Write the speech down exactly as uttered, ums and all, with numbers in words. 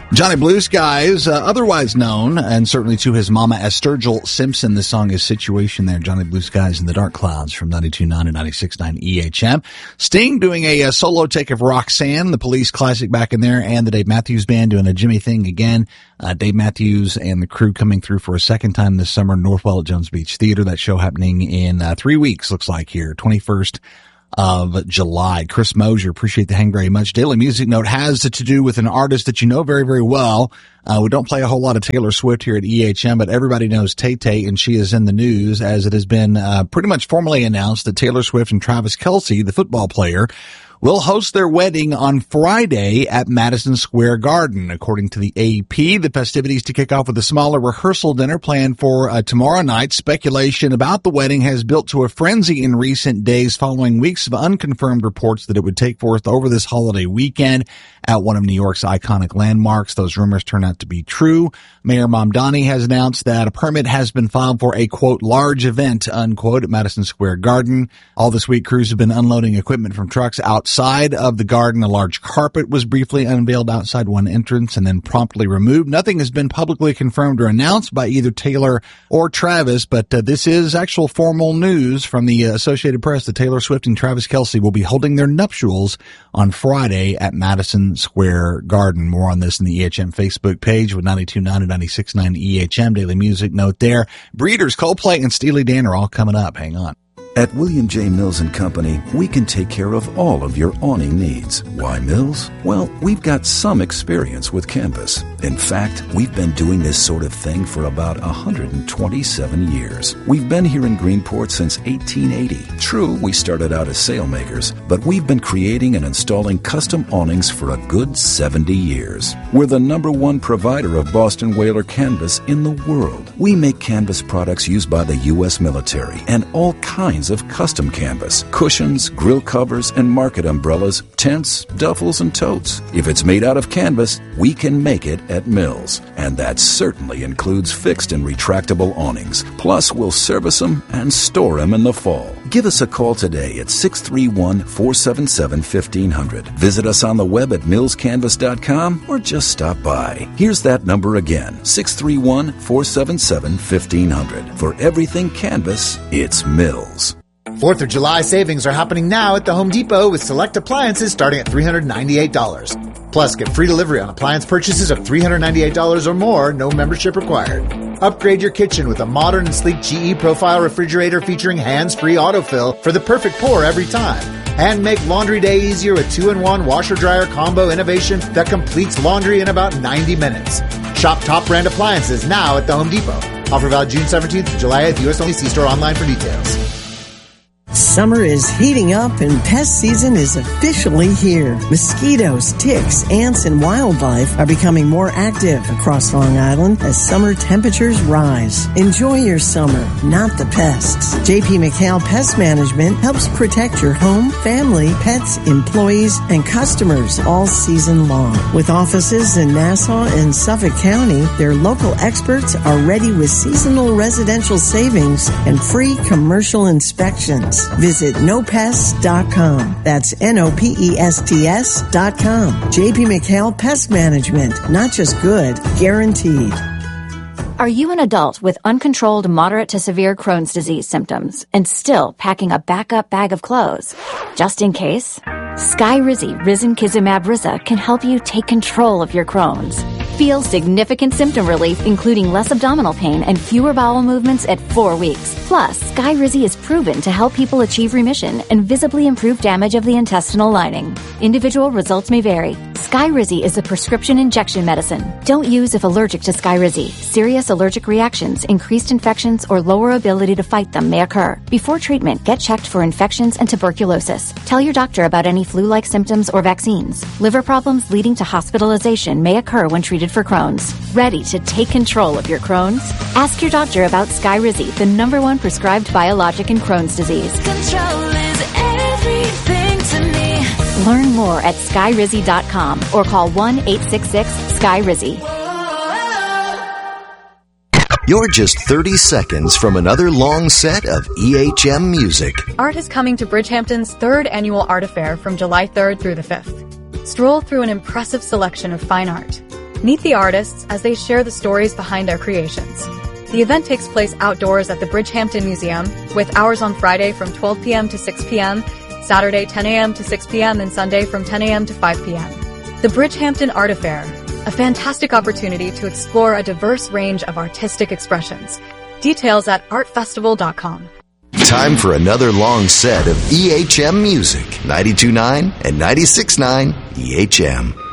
Johnny Blue Skies, uh, otherwise known, and certainly to his mama as Sturgill Simpson. The song is Situation there. Johnny Blue Skies in the Dark Clouds from ninety-two point nine and ninety-six point nine E H M. Sting doing a, a solo take of Roxanne, the Police classic back in there, and the Dave Matthews Band doing a Jimmy thing again. Uh, Dave Matthews and the crew coming through for a second time this summer, Northwell at Jones Beach Theater. That show happening in uh, three weeks, looks like here, twenty-first of July. Chris Mosier, appreciate the hang very much. Daily Music Note has to do with an artist that you know very, very well. Uh, we don't play a whole lot of Taylor Swift here at E H M, but everybody knows Tay-Tay, and she is in the news as it has been uh, pretty much formally announced that Taylor Swift and Travis Kelce, the football player, will host their wedding on Friday at Madison Square Garden. According to the A P, the festivities to kick off with a smaller rehearsal dinner planned for uh, tomorrow night. Speculation about the wedding has built to a frenzy in recent days following weeks of unconfirmed reports that it would take forth over this holiday weekend at one of New York's iconic landmarks. Those rumors turn out to be true. Mayor Mamdani has announced that a permit has been filed for a, quote, large event, unquote, at Madison Square Garden. All this week, crews have been unloading equipment from trucks outside of the garden. A large carpet was briefly unveiled outside one entrance and then promptly removed. Nothing has been publicly confirmed or announced by either Taylor or Travis, but uh, this is actual formal news from the uh, Associated Press that Taylor Swift and Travis Kelce will be holding their nuptials on Friday at Madison Square Garden. More on this in the E H M Facebook page with ninety-two point nine and ninety-six point nine E H M. Daily Music Note there. Breeders, Coldplay, and Steely Dan are all coming up. Hang on. At William J. Mills and Company, we can take care of all of your awning needs. Why Mills? Well, we've got some experience with canvas. In fact, we've been doing this sort of thing for about one hundred twenty-seven years. We've been here in Greenport since eighteen eighty. True, we started out as sailmakers, but we've been creating and installing custom awnings for a good seventy years. We're the number one provider of Boston Whaler canvas in the world. We make canvas products used by the U S military and all kinds of custom canvas, cushions, grill covers, and market umbrellas, tents, duffels, and totes. If it's made out of canvas, we can make it at Mills. And that certainly includes fixed and retractable awnings. Plus, we'll service them and store them in the fall. Give us a call today at six three one, four seven seven, fifteen hundred. Visit us on the web at mills canvas dot com or just stop by. Here's that number again, six three one, four seven seven, fifteen hundred. For everything canvas, it's Mills. Fourth of July savings are happening now at the Home Depot with select appliances starting at three hundred ninety-eight dollars. Plus, get free delivery on appliance purchases of three hundred ninety-eight dollars or more, no membership required. Upgrade your kitchen with a modern and sleek G E Profile refrigerator featuring hands-free autofill for the perfect pour every time. And make laundry day easier with two in one washer-dryer combo innovation that completes laundry in about ninety minutes. Shop top brand appliances now at the Home Depot. Offer valid June seventeenth to July eighth. U S only. See store online for details. Summer is heating up and pest season is officially here. Mosquitoes, ticks, ants, and wildlife are becoming more active across Long Island as summer temperatures rise. Enjoy your summer, not the pests. J P McHale Pest Management helps protect your home, family, pets, employees, and customers all season long. With offices in Nassau and Suffolk County, their local experts are ready with seasonal residential savings and free commercial inspections. Visit no pests dot com. That's N O P E S T S dot com. J P McHale Pest Management. Not just good, guaranteed. Are you an adult with uncontrolled moderate to severe Crohn's disease symptoms and still packing a backup bag of clothes? Just in case? Skyrizi Risankizumab Riza can help you take control of your Crohn's. Feel significant symptom relief, including less abdominal pain and fewer bowel movements at four weeks. Plus, Skyrizi is proven to help people achieve remission and visibly improve damage of the intestinal lining. Individual results may vary. Skyrizi is a prescription injection medicine. Don't use if allergic to Skyrizi. Serious allergic reactions, increased infections, or lower ability to fight them may occur. Before treatment, get checked for infections and tuberculosis. Tell your doctor about any flu-like symptoms or vaccines. Liver problems leading to hospitalization may occur when treated for Crohn's. Ready to take control of your Crohn's? Ask your doctor about Skyrizi, the number one prescribed biologic in Crohn's disease. Control is everything to me. Learn more at skyrizi dot com or call one eight six six, S K Y R I Z I. You're just thirty seconds from another long set of E H M music. Art is coming to Bridgehampton's third annual art affair from July third through the fifth. Stroll through an impressive selection of fine art. Meet the artists as they share the stories behind their creations. The event takes place outdoors at the Bridgehampton Museum, with hours on Friday from twelve p.m. to six p.m., Saturday ten a.m. to six p.m., and Sunday from ten a.m. to five p.m. The Bridgehampton Art Affair, a fantastic opportunity to explore a diverse range of artistic expressions. Details at art festival dot com. Time for another long set of E H M music. ninety-two point nine and ninety-six point nine E H M.